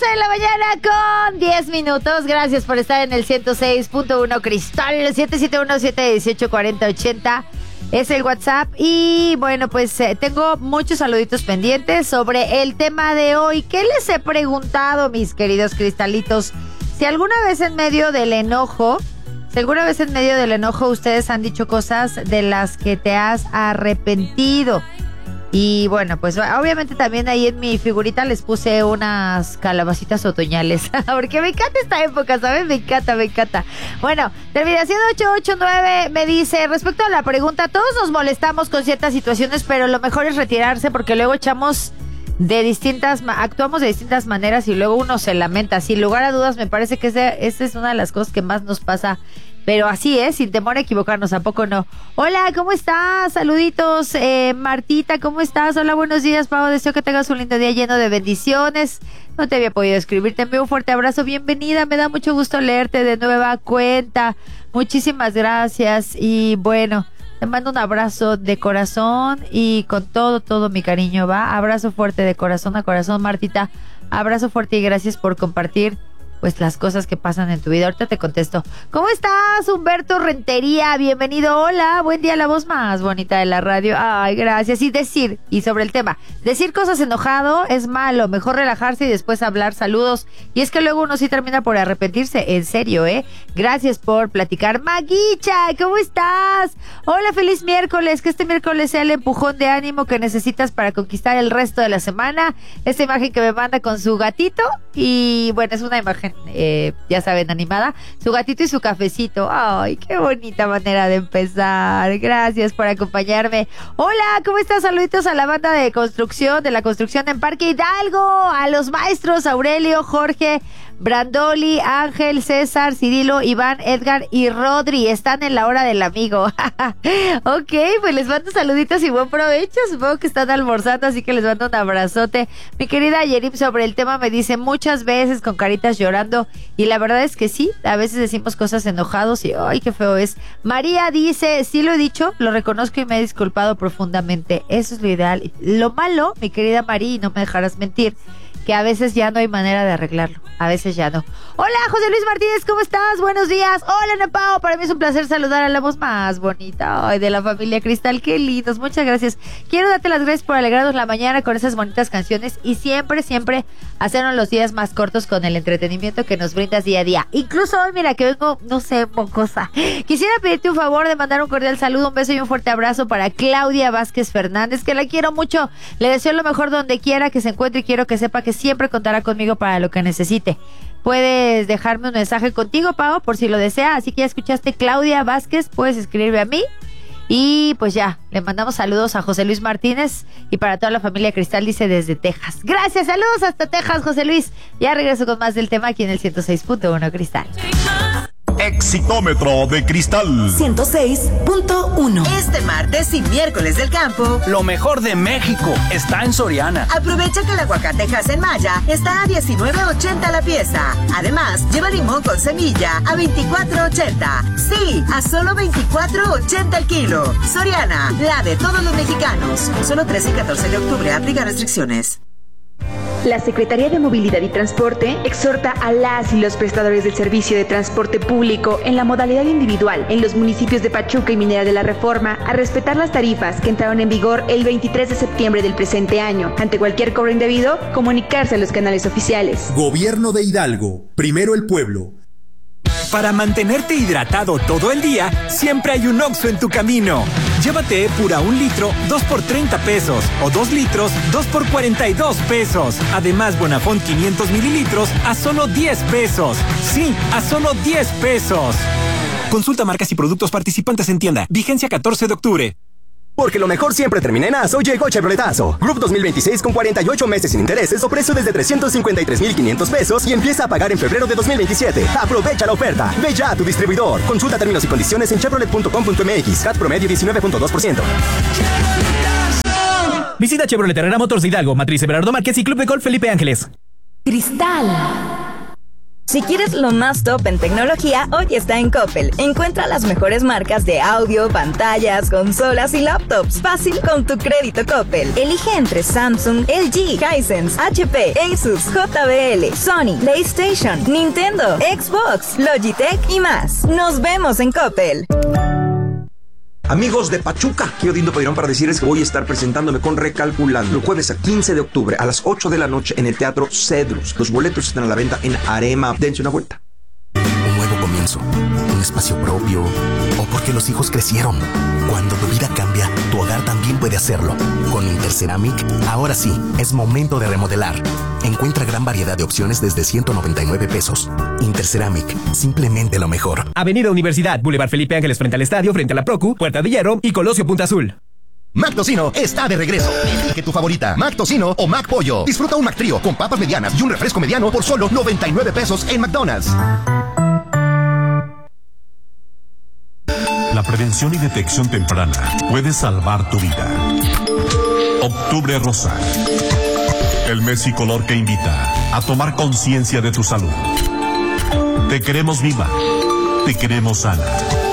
de la mañana con 10 minutos. Gracias por estar en el 106.1 Cristal, 771-718-4080 es el WhatsApp. Y bueno, pues tengo muchos saluditos pendientes sobre el tema de hoy. ¿Qué les he preguntado, mis queridos cristalitos? Si alguna vez en medio del enojo ustedes han dicho cosas de las que te has arrepentido. Y bueno, pues obviamente también ahí en mi figurita les puse unas calabacitas otoñales, porque me encanta esta época, ¿sabes? Me encanta. Bueno, terminación 889 me dice, respecto a la pregunta, todos nos molestamos con ciertas situaciones, pero lo mejor es retirarse porque luego actuamos de distintas maneras y luego uno se lamenta. Sin lugar a dudas, me parece que esa es una de las cosas que más nos pasa. Pero así es, sin temor a equivocarnos, ¿a poco no? Hola, ¿cómo estás? Saluditos, Martita, ¿cómo estás? Hola, buenos días, Pau, deseo que tengas un lindo día lleno de bendiciones. No te había podido escribir, te envío un fuerte abrazo, bienvenida, me da mucho gusto leerte de nueva cuenta. Muchísimas gracias y bueno, te mando un abrazo de corazón y con todo mi cariño, ¿va? Abrazo fuerte de corazón a corazón, Martita, abrazo fuerte y gracias por compartir pues las cosas que pasan en tu vida. Ahorita te contesto. ¿Cómo estás, Humberto Rentería? Bienvenido. Hola, buen día, la voz más bonita de la radio. Ay, gracias. Y sobre el tema, decir cosas enojado es malo, mejor relajarse y después hablar. Saludos. Y es que luego uno sí termina por arrepentirse, en serio, Gracias por platicar. Maguicha, ¿cómo estás? Hola, feliz miércoles, que este miércoles sea el empujón de ánimo que necesitas para conquistar el resto de la semana. Esta imagen que me manda con su gatito y bueno, es una imagen ya saben, animada, su gatito y su cafecito. Ay, qué bonita manera de empezar. Gracias por acompañarme. Hola, ¿cómo estás? Saluditos a la banda de la construcción en Parque Hidalgo, a los maestros Aurelio, Jorge, Brandoli, Ángel, César, Cirilo, Iván, Edgar y Rodri. Están en la hora del amigo. Ok, pues les mando saluditos y buen provecho. Supongo que están almorzando, así que les mando un abrazote. Mi querida Yerim sobre el tema me dice muchas veces con caritas llorando, y la verdad es que sí, a veces decimos cosas enojados y ¡ay, qué feo es! María dice, sí lo he dicho, lo reconozco y me he disculpado profundamente. Eso es lo ideal. Lo malo, mi querida María, y no me dejarás mentir, que a veces ya no hay manera de arreglarlo. A veces ya no. Hola, José Luis Martínez, ¿cómo estás? Buenos días. Hola, Ana Pao. Para mí es un placer saludar a la voz más bonita de la familia Cristal. Qué lindos. Muchas gracias. Quiero darte las gracias por alegrarnos la mañana con esas bonitas canciones y siempre hacernos los días más cortos con el entretenimiento que nos brindas día a día. Incluso hoy, mira, que vengo, no sé, mocosa. Quisiera pedirte un favor de mandar un cordial saludo, un beso y un fuerte abrazo para Claudia Vázquez Fernández, que la quiero mucho. Le deseo lo mejor donde quiera que se encuentre y quiero que sepa que siempre contará conmigo para lo que necesite. Puedes dejarme un mensaje contigo, Pau, por si lo desea. Así que ya escuchaste, Claudia Vázquez, puedes escribirme a mí. Y pues ya, le mandamos saludos a José Luis Martínez y para toda la familia Cristal, dice desde Texas. Gracias, saludos hasta Texas, José Luis. Ya regreso con más del tema aquí en el 106.1 Cristal. Exitómetro de Cristal 106.1. Este martes y miércoles del campo, lo mejor de México está en Soriana. Aprovecha que el aguacate en Maya está a $19.80 la pieza. Además, lleva limón con semilla a $24.80. Sí, a solo $24.80 el kilo. Soriana, la de todos los mexicanos. Solo 13 y 14 de octubre, aplica restricciones. La Secretaría de Movilidad y Transporte exhorta a las y los prestadores del servicio de transporte público en la modalidad individual en los municipios de Pachuca y Minera de la Reforma a respetar las tarifas que entraron en vigor el 23 de septiembre del presente año. Ante cualquier cobro indebido, comunicarse a los canales oficiales. Gobierno de Hidalgo. Primero el pueblo. Para mantenerte hidratado todo el día, siempre hay un Oxxo en tu camino. Llévate Epura 1 litro, 2 por 30 pesos. O 2 litros, 2 por 42 pesos. Además, Bonafont 500 mililitros a solo 10 pesos. Sí, a solo 10 pesos. Consulta marcas y productos participantes en tienda. Vigencia 14 de octubre. Porque lo mejor siempre termina en ASO, llegó Chevroletazo. Group 2026 con 48 meses sin intereses o precio desde 353,500 pesos y empieza a pagar en febrero de 2027. Aprovecha la oferta. Ve ya a tu distribuidor. Consulta términos y condiciones en chevrolet.com.mx. CAT promedio 19.2%. Visita Chevrolet Herrera Motors de Hidalgo, Matriz Everardo Márquez y Club de Golf Felipe Ángeles. Cristal Si quieres lo más top en tecnología, hoy está en Coppel. Encuentra las mejores marcas de audio, pantallas, consolas y laptops. Fácil con tu crédito Coppel. Elige entre Samsung, LG, Hisense, HP, Asus, JBL, Sony, PlayStation, Nintendo, Xbox, Logitech y más. Nos vemos en Coppel. Amigos de Pachuca, aquí Odindo Pedirón para decirles que voy a estar presentándome con Recalculando el jueves a 15 de octubre a las 8 de la noche en el Teatro Cedrus. Los boletos están a la venta en Arema. Dense una vuelta. Un nuevo comienzo, un espacio propio, o porque los hijos crecieron. Cuando tu vida cambia, tu hogar también puede hacerlo. Con Interceramic, ahora sí, es momento de remodelar. Encuentra gran variedad de opciones desde 199 pesos. Interceramic, simplemente lo mejor. Avenida Universidad, Boulevard Felipe Ángeles frente al estadio, frente a la Procu, Puerta de Hierro y Colosio Punta Azul. Mac Tocino está de regreso. Elige tu favorita, Mac Tocino o Mac Pollo. Disfruta un Mac Trío con papas medianas y un refresco mediano por solo 99 pesos en McDonald's. La prevención y detección temprana puede salvar tu vida. Octubre Rosa. El mes y color que invita a tomar conciencia de tu salud. Te queremos viva. Te queremos sana.